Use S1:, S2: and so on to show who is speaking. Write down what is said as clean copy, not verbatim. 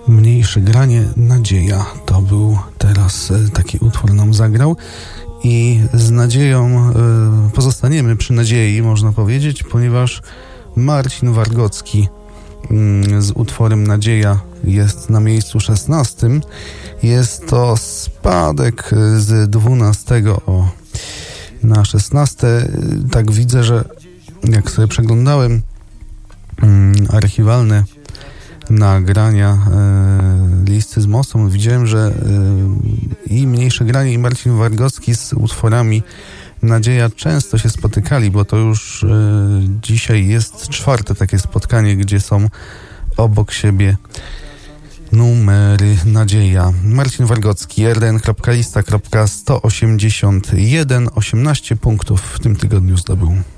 S1: Mniejsze granie, nadzieja. To był teraz taki utwór nam zagrał i z nadzieją pozostaniemy przy nadziei, można powiedzieć, ponieważ Marcin Wargocki z utworem Nadzieja jest na miejscu 16. Jest to spadek z 12 na 16. Tak widzę, że jak sobie przeglądałem archiwalne nagrania listy z mocą, widziałem, że i Mniejsze granie, i Marcin Wargocki z utworami Nadzieja często się spotykali, bo to już dzisiaj jest 4. takie spotkanie, gdzie są obok siebie numery Nadzieja. Marcin Wargocki, rn.lista.181, 18 punktów w tym tygodniu zdobył.